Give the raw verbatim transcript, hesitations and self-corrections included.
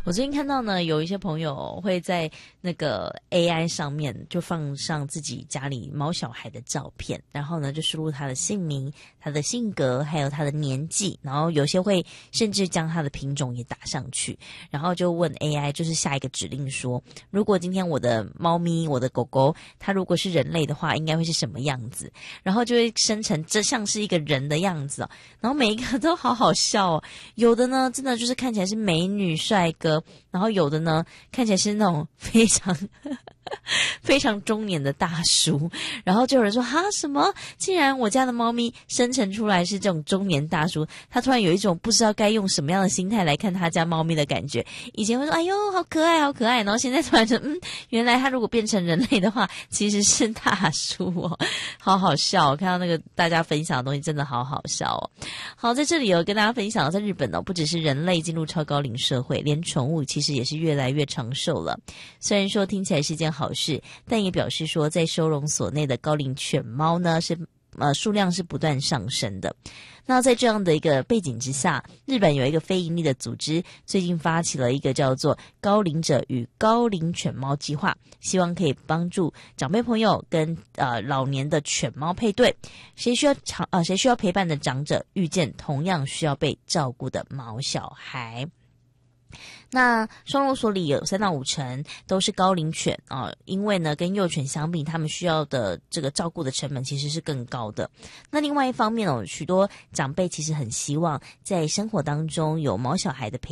我最近看到呢，有一些朋友会在那个 A I 上面就放上自己家里毛小孩的照片，然后呢就输入他的姓名、他的性格，还有他的年纪，然后有些会甚至将他的品种也打上去，然后就问 A I， 就是下一个指令说，如果今天我的猫咪、我的狗狗，它如果是人类的话，应该会是什么样子？然后就会生成这像是一个人的样子哦，然后每一个都好好笑哦，有的呢真的就是看起来是美女帅哥，然后有的呢看起来是那种非常非常中年的大叔，然后就有人说哈什么，竟然我家的猫咪生成出来是这种中年大叔，他突然有一种不知道该用什么样的心态来看他家猫咪的感觉。以前会说哎呦好可爱好可爱，然后现在突然说嗯，原来他如果变成人类的话其实是大叔哦，好好笑哦，看到那个大家分享的东西真的好好笑哦。好，在这里有跟大家分享，在日本哦，不只是人类进入超高龄社会，连宠物其实也是越来越长寿了。虽然说听起来是件好事，但也表示说在收容所内的高龄犬猫呢是呃数量是不断上升的。那在这样的一个背景之下，日本有一个非营利的组织最近发起了一个叫做高龄者与高龄犬猫计划，希望可以帮助长辈朋友跟呃老年的犬猫配对，谁需要长呃谁需要陪伴的长者遇见同样需要被照顾的毛小孩。那收容所里有三到五成都是高龄犬啊、呃，因为呢跟幼犬相比，他们需要的这个照顾的成本其实是更高的。那另外一方面哦，许多长辈其实很希望在生活当中有毛小孩的陪